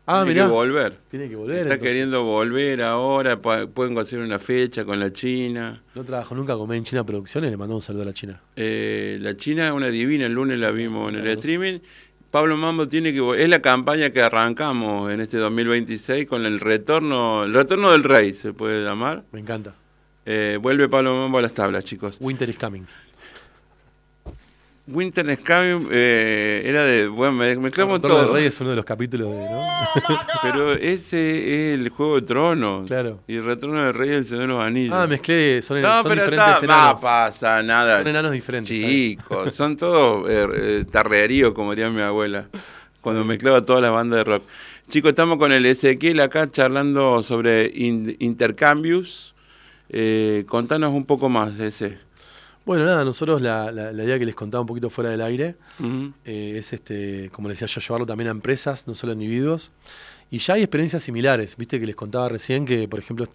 Ah, Tiene que mirá, volver. tiene que volver Está entonces. queriendo volver ahora, pueden conseguir una fecha con la China. No trabajo nunca con Made in China Producciones, le mandamos un saludo a la China. La China es una divina, el lunes la vimos en Mira el vos. streaming. Pablo Mambo tiene que es la campaña que arrancamos en este 2026 con el retorno del rey, se puede llamar. Me encanta. Vuelve Pablo Mambo a las tablas, chicos. Winter is coming. Winter is Coming era de, bueno, me El clamo Retorno del todo, Rey es uno de los capítulos de, ¿no? pero ese es el Juego de Tronos Claro. y el retorno del rey del Señor de los Ah, Anillos. mezclé, No, son pero diferentes no enanos. pasa Son nada, enanos diferentes, está bien. chicos, son todos tarreríos, como diría mi abuela, Está cuando bien. mezclaba toda la banda de rock. Chicos, estamos con el Ezequiel acá charlando sobre intercambios. Contanos un poco más de ese. Bueno, nada, nosotros la idea que les contaba un poquito fuera del aire Ujú, es, como les decía yo, llevarlo también a empresas, no solo a individuos. Y ya hay experiencias similares, viste que les contaba recién que, por ejemplo,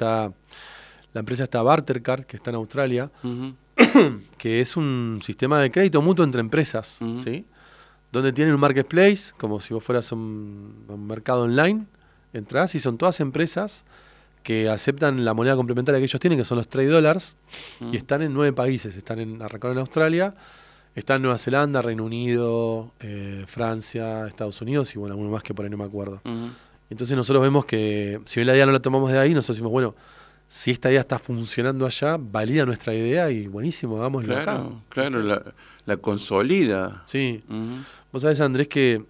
la empresa está Bartercard, que está en Australia, ujú, que es un sistema de crédito mutuo entre empresas, ujú, ¿sí? Donde tienen un marketplace, como si vos fueras a un mercado online, entrás y son todas empresas que aceptan la moneda complementaria que ellos tienen, que son los trade dollars, y ujú, están en 9 países. Arrancaron en Australia, están en Nueva Zelanda, Reino Unido, Francia, Estados Unidos y bueno, alguno más que por ahí no me acuerdo. ujú. Entonces nosotros vemos que, si bien la idea no la tomamos de ahí, nosotros decimos, bueno, si esta idea está funcionando allá, valida nuestra idea y buenísimo, hagámoslo acá. Claro, claro, ¿Viste? la consolida. Sí. Ujú, Vos sabés, Andrés, que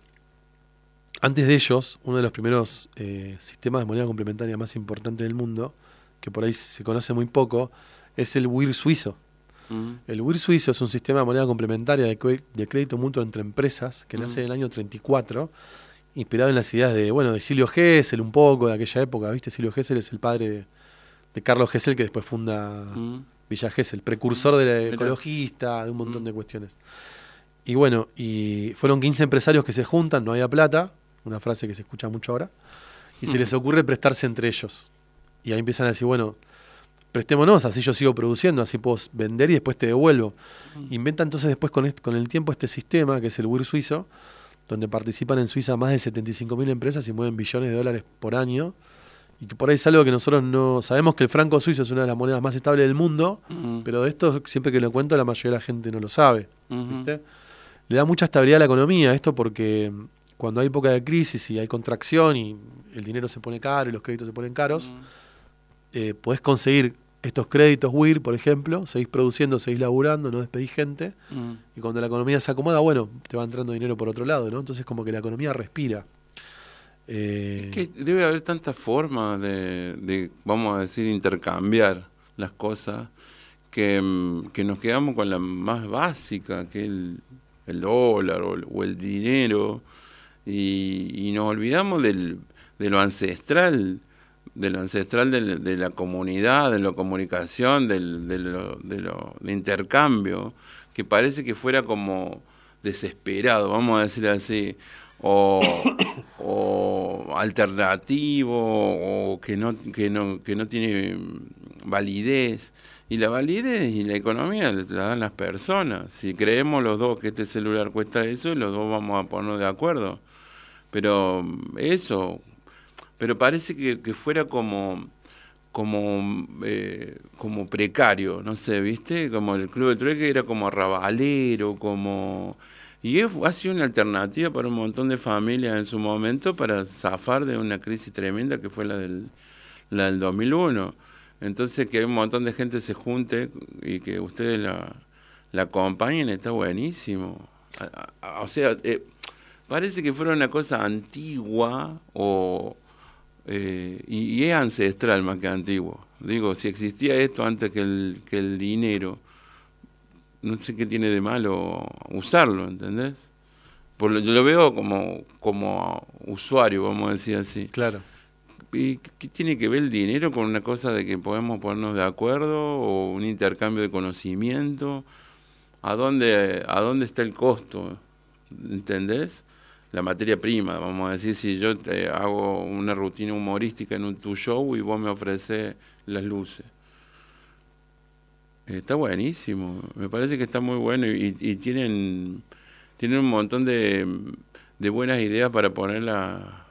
antes de ellos, uno de los primeros sistemas de moneda complementaria más importantes del mundo, que por ahí se conoce muy poco, es el WIR suizo. ujú, El WIR suizo es un sistema de moneda complementaria de crédito mutuo entre empresas que nace ujú. en el año 34, inspirado en las ideas de, bueno, de Silvio Gesell, un poco de aquella época, ¿viste? Silvio Gesell es el padre de Carlos Gesell, que después funda Mm, Villa Gesell, mm, precursor del mira, ecologista, de un montón mm, de cuestiones. Y bueno, y fueron 15 empresarios que se juntan, no había plata, una frase que se escucha mucho ahora, y se les ocurre prestarse entre ellos. Y ahí empiezan a decir, bueno, prestémonos, así yo sigo produciendo, así puedo vender y después te devuelvo. mm, Inventa entonces después con el tiempo este sistema, que es el WIR suizo, donde participan en Suiza más de 75.000 empresas y mueven billones de dólares por año. Y que por ahí es algo que nosotros no sabemos, que el franco suizo es una de las monedas más estables del mundo, mm, pero de esto siempre que lo cuento la mayoría de la gente no lo sabe, ujú, ¿viste? Le da mucha estabilidad a la economía esto porque cuando hay época de crisis y hay contracción y el dinero se pone caro y los créditos se ponen caros, mm, podés conseguir estos créditos WIR, por ejemplo, seguís produciendo, seguís laburando, no despedís gente, mm. y cuando la economía se acomoda, bueno, te va entrando dinero por otro lado, ¿no? Entonces como que la economía respira. Es Eh, que debe haber tantas formas vamos a decir, intercambiar las cosas que nos quedamos con la más básica, que es el dólar o el dinero, y nos olvidamos de lo ancestral, de la comunidad, de la comunicación, de intercambio, que parece que fuera como desesperado, vamos a decir así, o alternativo, o que no tiene validez. Y la validez y la economía la dan las personas. Si creemos los dos que este celular cuesta eso, los dos vamos a ponernos de acuerdo. Pero eso, pero parece que fuera como precario, no sé, ¿viste? Como el Club de Trueque era como arrabalero, como... ha sido una alternativa para un montón de familias en su momento para zafar de una crisis tremenda que fue la del 2001. Entonces que un montón de gente se junte y que ustedes la acompañen está buenísimo. O sea, parece que fuera una cosa antigua y es ancestral más que antiguo. Digo, si existía esto antes que el dinero, no sé qué tiene de malo usarlo, ¿entendés? Yo lo veo como usuario, vamos a decir así. claro. ¿Y qué tiene que ver el dinero con una cosa de que podemos ponernos de acuerdo o un intercambio de conocimiento? ¿A dónde está el costo? ¿Entendés? La materia prima, vamos a decir, si yo te hago una rutina humorística en tu show y vos me ofreces las luces. Está buenísimo, me parece que está muy bueno y tienen un montón de buenas ideas para ponerla